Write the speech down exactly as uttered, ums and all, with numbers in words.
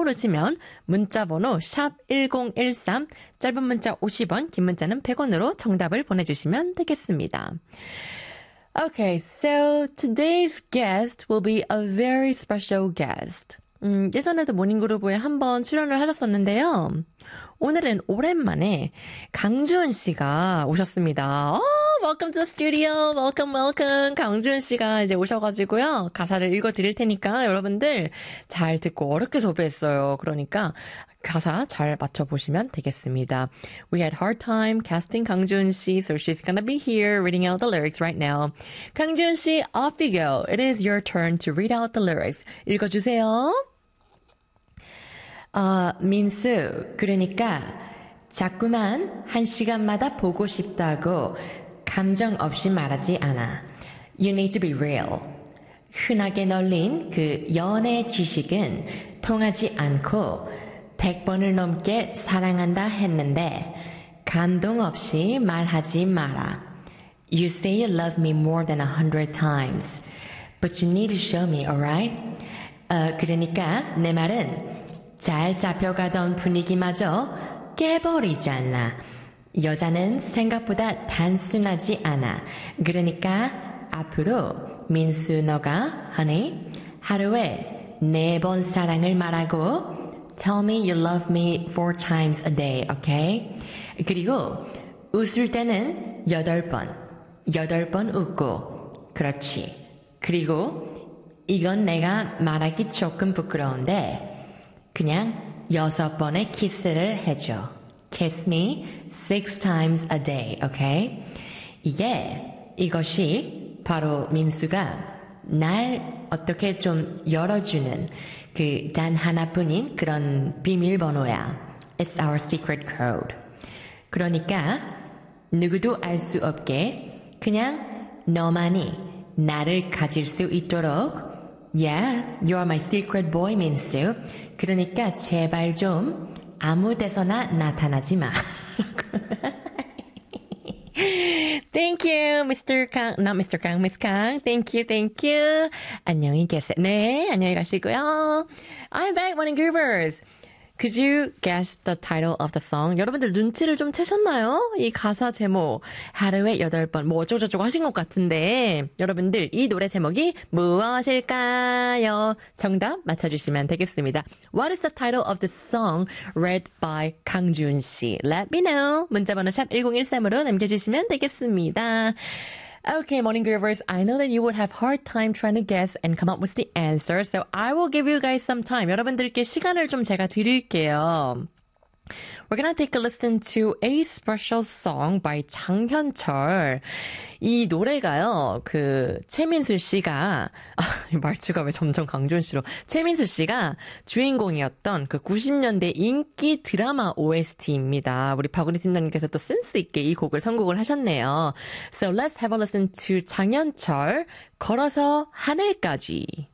떠오르시면 문자번호 샵 일공일삼, 짧은 문자 오십 원, 긴 문자는 백 원으로 정답을 보내주시면 되겠습니다. Okay, so today's guest will be a very special guest. 음, 예전에도 모닝그루브에 한번 출연을 하셨었는데요. 오늘은 오랜만에 강주은 씨가 오셨습니다. Oh, welcome to the studio. Welcome, welcome. 강주은 씨가 이제 오셔가지고요. 가사를 읽어드릴 테니까 여러분들 잘 듣고 어렵게 섭외했어요. 그러니까 가사 잘 맞춰보시면 되겠습니다. We had hard time casting 강주은 씨, so she's gonna be here reading out the lyrics right now. 강주은 씨, off you go. It is your turn to read out the lyrics. 읽어주세요. 어, 민수, 그러니까 자꾸만 한 시간마다 보고 싶다고 감정 없이 말하지 않아. You need to be real. 흔하게 널린 그 연애 지식은 통하지 않고 백 번을 넘게 사랑한다 했는데 감동 없이 말하지 마라. You say you love me more than a hundred times, but you need to show me, alright? 어, 그러니까 내 말은 잘 잡혀가던 분위기마저 깨버리잖아. 여자는 생각보다 단순하지 않아. 그러니까 앞으로 민수 너가 honey 하루에 네 번 사랑을 말하고 tell me you love me four times a day, okay? 그리고 웃을 때는 여덟 번, 여덟 번 웃고 그렇지. 그리고 이건 내가 말하기 조금 부끄러운데 그냥 여섯 번의 키스를 해줘. Kiss me six times a day, okay? 이게, 이것이 바로 민수가 날 어떻게 좀 열어주는 그 단 하나뿐인 그런 비밀번호야. It's our secret code. 그러니까 누구도 알 수 없게 그냥 너만이 나를 가질 수 있도록 Yeah, you're my secret boy, 민수. 그러니까 제발 좀 아무 데서나 나타나지 마. Thank you, 미스터 강. Not 미스터 강, Miss 강. Thank you, thank you. 안녕히 계세요. 네, 안녕히 가시고요. I'm back, morning groovers. Could you guess the title of the song? 여러분들 눈치를 좀 채셨나요? 이 가사 제목 하루에 여덟 번 뭐 어쩌고저쩌고 하신 것 같은데 여러분들 이 노래 제목이 무엇일까요? 정답 맞춰주시면 되겠습니다. What is the title of the song read by 강주은 씨? Let me know. 문자번호 샵 일공일삼으로 남겨주시면 되겠습니다. Okay, morning groovers, I know that you would have hard time trying to guess and come up with the answer, so I will give you guys some time. 여러분들께 시간을 좀 제가 드릴게요. We're gonna take a listen to a special song by 장현철. 이 노래가요, 그, 최민수 씨가, 아, 말투가 왜 점점 강준 씨로. 최민수 씨가 주인공이었던 그 구십 년대 인기 드라마 오에스티입니다. 우리 박우리 팀장님께서 또 센스있게 이 곡을 선곡을 하셨네요. So let's have a listen to 장현철, 걸어서 하늘까지.